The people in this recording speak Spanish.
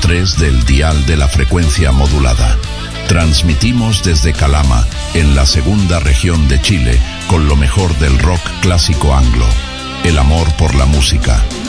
100.3 del dial de la frecuencia modulada. Transmitimos desde Calama, en la segunda región de Chile, con lo mejor del rock clásico anglo. El amor por la música,